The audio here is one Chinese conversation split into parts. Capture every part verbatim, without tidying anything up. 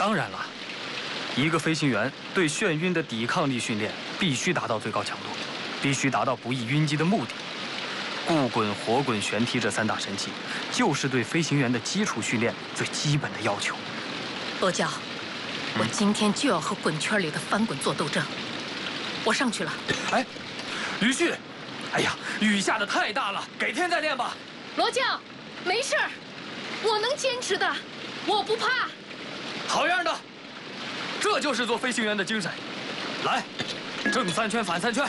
当然了，一个飞行员对眩晕的抵抗力训练必须达到最高强度，必须达到不易晕机的目的。固滚、活滚、旋踢这三大神器，就是对飞行员的基础训练最基本的要求。 罗教，嗯、我今天就要和滚圈里的翻滚做斗争。我上去了。 哎，于旭，哎呀，雨下的太大了，改天再练吧。 罗教，没事儿，我能坚持的，我不怕。 好样的，这就是做飞行员的精神。来，正三圈，反三圈。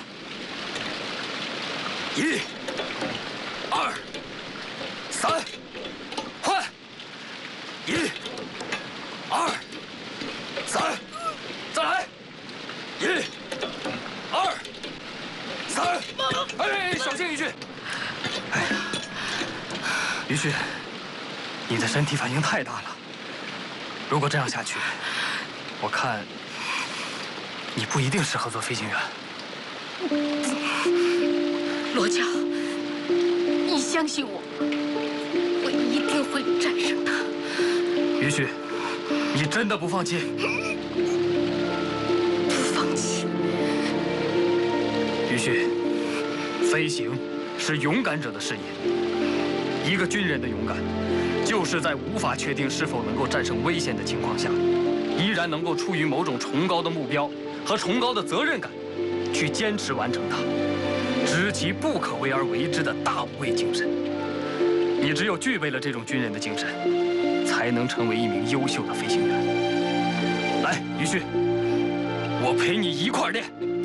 一、二、三，换。一、二、三，再来。一、二、三。哎，小心于旭。哎呀，于旭，你的身体反应太大了。如果这样下去，我看你不一定适合做飞行员。 罗教，你相信我，我一定会战胜他。 于旭，你真的不放弃？ 不放弃。 于旭，飞行是勇敢者的事业。一个军人的勇敢，就是在无法确定是否能够战胜危险的情况下，依然能够出于某种崇高的目标和崇高的责任感，去坚持完成它，知其不可为而为之的大无畏精神。你只有具备了这种军人的精神，才能成为一名优秀的飞行员。来，于旭，我陪你一块儿练。